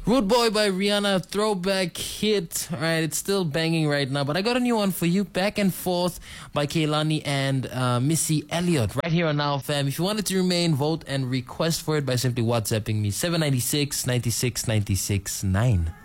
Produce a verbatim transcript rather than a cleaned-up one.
Rude Boy by Rihanna, throwback hit. Alright, it's still banging right now, but I got a new one for you. Back and Forth by Kehlani and uh, Missy Elliott right here on Now Fam. If you wanted to remain, vote and request for it by simply WhatsApping me seven nine six, nine six nine six nine.